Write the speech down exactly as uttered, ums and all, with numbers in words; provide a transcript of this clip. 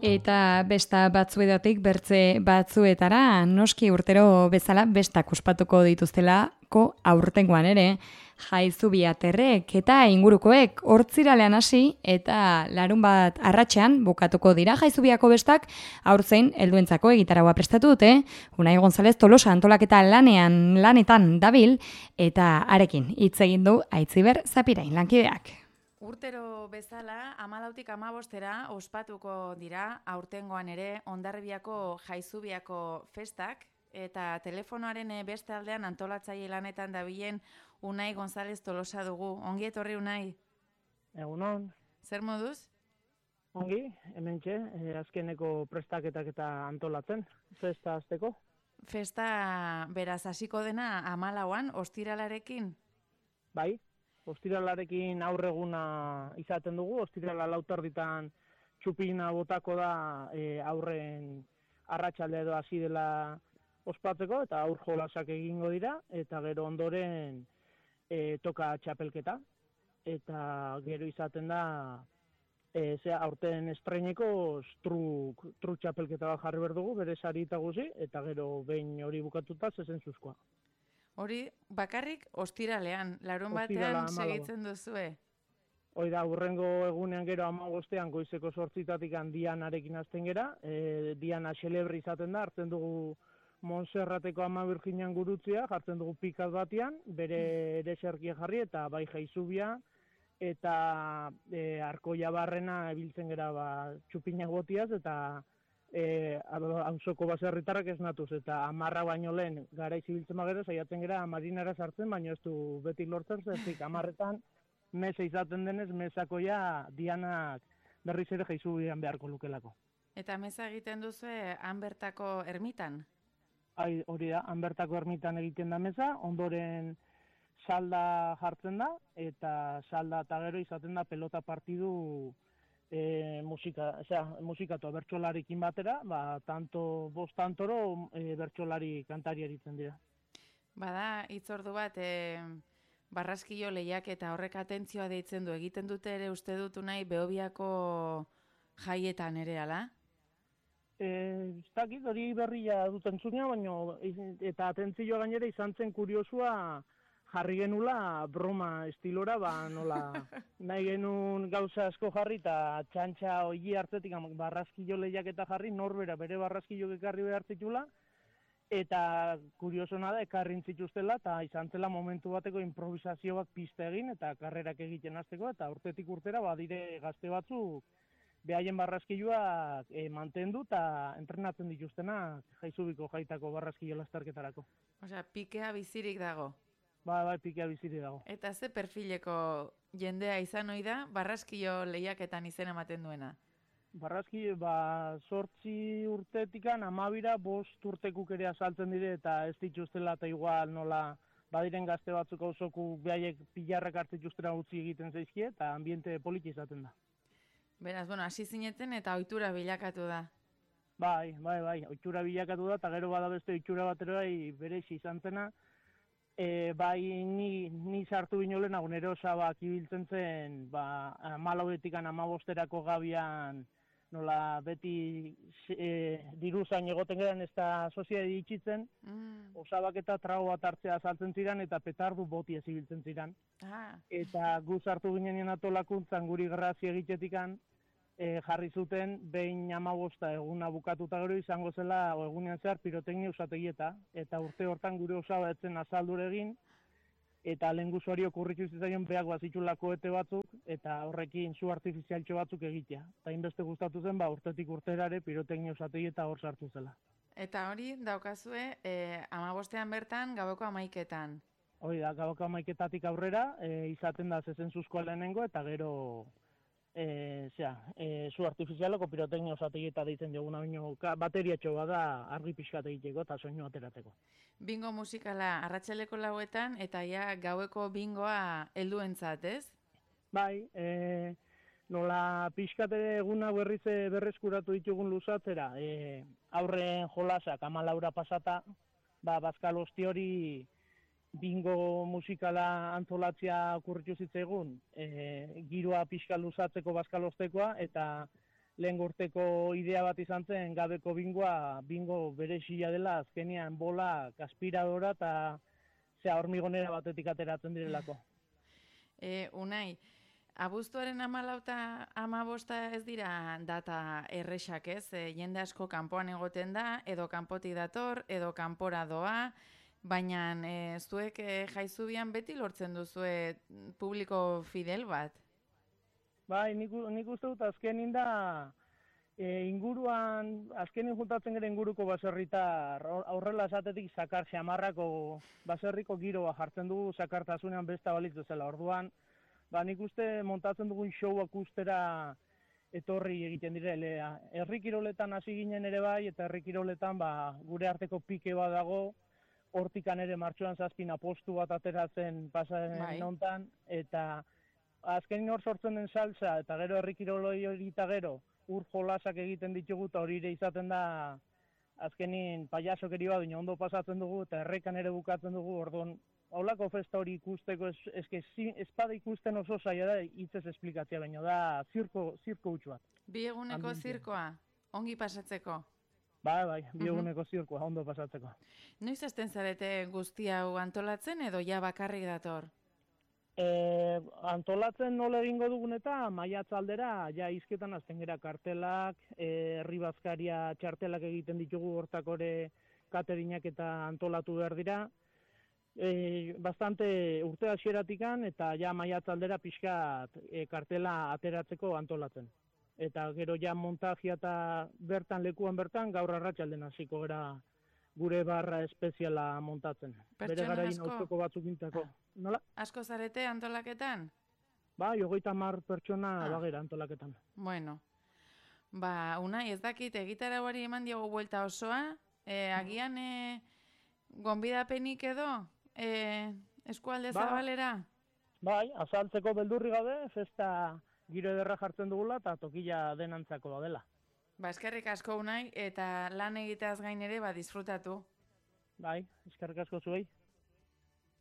eta besta batzuetatik bertze batzuetara, noski urtero bezala bestak ospatuko dituztelako aurtengoan ere, Jaizubiaterrek eta ingurukoek hortziralean hasi eta larun bat arratsean bukatuko dira Jaizubiako bestak aurtzein helduentzako egitaragoa prestatu dute. Unai González Tolosa antolaketa lanean lanetan dabil eta arekin hitz egin du Aitziber Zapirain lankideak. Urtero bezala, hamalautik hamabostera ospatuko dira aurtengoan ere Hondarribiako Jaizubiako festak, eta telefonoaren beste aldean antolatzaile lanetan dabilen Unai González Tolosa dugu. Ongi etorri, Unai? Egunon. Zer moduz? Ongi, hementxe, eh, azkeneko prestaketak eta antolatzen, festa azteko. Festa beraz hasiko dena hamalauan, ostiralarekin? Bai, ostiralarekin aurreguna izaten dugu, ostirala lauterditan txupina botako da e, aurren arratsalde edo hasi dela ospatzeko, eta aur jolasak egingo dira, eta gero ondoren e, toka txapelketa, eta gero izaten da e, zera, aurten estreineko truk, truk txapelketa bat jarri behar dugu, bere sari eta guzi, eta gero behin hori bukatuta zezen zuzkoa. Hori bakarrik ostiralean, larun batean segitzen duzue? Hoi da, urrengo egunean gero hamabostean goizeko sortzitatik dianarekin hasten gera, e, diana xelebri izaten da, hartzen dugu Montserrateko Ama Birjinian gurutzea, jartzen dugu pikat batean, bere ereserkia jarri eta bai Jaizubia eta e, Arkoia barrena ebiltzen gera ba, txupinak botiaz eta e, auzoko baserritarrak esnatuz, eta amarra baino lehen garaiz ibiltzen bagero, saiatzen gera marinara sartzen, baina ez du beti lortzen, zezik amarretan mesa izaten denez, mesakoia dianak berriz ere Jaizubian beharko lukelako. Eta mesa egiten duzue han bertako ermitan? Hai, hori da, han bertako ermitan egiten da mesa, ondoren salda jartzen da, eta salda eta gero izaten da pelota partidu e, musika, osea, musikatu bertsolarikin batera, ba, tanto bost tantoro e, bertsolari kantari eritzen dira. Bada, hitzordu bat, e, barraskilo lehiak eta horrek atentzioa deitzen du, egiten dute ere uste dutu nahi Behobiako jaietan ere, ala? Ez dakit, hori berria duten zunia, baina eta atentzioa gainera izan zen kuriosua jarri genula broma estilora, ba nola nahi genuen gauza asko jarri eta txantxa hori hartzetik barraskilo lehiak eta jarri, norbera bere barraskilo ekarri behar zitula, eta kuriosona da ekarrin zituztela, eta izan zela momentu bateko improvisazio bat pista egin, eta karrerak egiten hasteko, eta urtetik urtera badire gazte batzuk behaien barraskiloak e, mantendu eta entrenatzen dituztenak Jaizubiko jaitako barraskilo lasterketarako. Osea, pikea bizirik dago. Ba, bai, pikea bizirik dago. Eta ze perfileko jendea izan ohi da barraskilo lehiaketan izen ematen duena? Barraskilo, ba, sortzi urtetikan amabira bost urtekuk ere azaltzen dire eta ez dituztela eta igual nola badiren gazte batzuk auzoku behaiek pilarrak hartzen dituztera utzi egiten zaizkie eta ambiente politi izaten da. Beraz, bueno, hasi zineten eta ohitura bilakatu da. Bai, bai, bai, ohitura bilakatu da, eta gero bada beste ohitura batera bai berezi izan zena, e, bai ni, ni sartu binolenago nire osabak ibiltzen zen, ba, hamalauetikan hamabosterako gabian, nola beti e, diruzain egoten geran ez da soziadi itxitzen, mm. osabak eta trago bat hartzea azaltzen ziren, eta petardu boti ez ibiltzen ziren. Ah. Eta gu sartu ginen atolakuntzan guri grazia egitetikan, E, jarri zuten behin hamabosta eguna bukatuta gero izango zela o egunean zehar piroteknia usategieta, eta urte hortan gure osaba etzen azaldur egin, eta lehen guzuari okurritu zitzaion behak bazitxulako ete batzuk, eta horrekin zu artifizialtxo batzuk egitea. Eta inbeste gustatu zen, ba, urtetik urterare piroteknia usategieta hor sartu zela. Eta hori daukazue e, hamabostean bertan gabeko hamaiketan? Hori da, gabeko hamaiketatik aurrera, e, izaten da zezen zuzkoa lehenengo, eta gero E, zera, e, zu artifizialeko piroteknia osategieta deitzen dioguna, baino bateriatxo bada argi pixkat egiteko eta soinu ateratzeko. Bingo musikala arratsaleko lauetan eta ja gaueko bingoa helduentzat, ez? Bai, e, nola pixkat eguna berriz berreskuratu ditugun luzatzera, e, aurren jolasak hamalaura pasata, ba, bazkal osti hori bingo musikala antolatzea okurritu zitzaigun, e, giroa pixka luzatzeko bazkalostekoa, eta lehen urteko idea bat izan zen gabeko bingoa, bingo berexia dela, azkenean bola, aspiradora eta zea hormigonera batetik ateratzen direlako. E, Unai, abuztuaren amalauta amabosta ez dira data erresak ez, e, jende asko kanpoan egoten da, edo kanpotik dator, edo kanpora doa, baina e, zuek e, Jaizubian beti lortzen duzue publiko fidel bat. Bai, nik, nik uste dut azkenin da, e, inguruan, azkenin juntatzen gara inguruko baserritar, aurrela esatetik sakar xamarrako baserriko giroa jartzen dugu sakartasunean besta balitzu zela. Orduan, ba, nik uste montatzen dugun showak ustera etorri egiten direlea. Herri kiroletan hasi ginen ere bai, eta herri kiroletan ba, gure arteko pike bat dago, hortikan ere martxoan zazpin apostu bat ateratzen pasaren Bai. nontan, eta azkenin hor sortzen den salsa, eta gero herri kiroloi hori eta gero, ur jolasak egiten ditugu, eta hori ere izaten da, azkenin paiasokeri bat, baina ondo pasatzen dugu, eta errekan ere bukatzen dugu, orduan, haulako festa hori ikusteko, ez, eske, espada ikusten oso zaila da, hitzez esplikatzea, baina da zirko, zirko hutsu bat. Bi eguneko Ambientea. zirkoa, ongi pasatzeko. Bai, bai, bi eguneko zirkoa, ondo pasatzeko. Noiz hasten zarete guzti hau antolatzen edo ja bakarrik dator? E, antolatzen nola egingo dugun eta maiatz aldera, ja izketan azten gara kartelak, e, herri bazkaria txartelak egiten ditugu hortakore katerinak eta antolatu behar dira. E, bastante urte hasieratikan eta ja maiatz aldera pixkat e, kartela ateratzeko antolatzen. Eta gero ja montajia eta bertan lekuan bertan gaur arratsalden hasiko gara gure barra espeziala montatzen. Bere Pertsona garain asko? auzoko batzuk intako. Nola? Asko zarete antolaketan? Bai, hogeita hamar pertsona Ah. bagera antolaketan. Bueno, ba, Unai, ez dakit egitarauari eman diogu buelta osoa, e, agian e, gonbidapenik edo e, eskualde Ba. zabalera? Bai, azaltzeko beldurri gabe, festa giro ederra jartzen dugula eta tokila denantzako dela. Ba, eskerrik asko Unai, eta lan egiteaz gain ere, ba, disfrutatu. Bai, eskerrik asko zuei.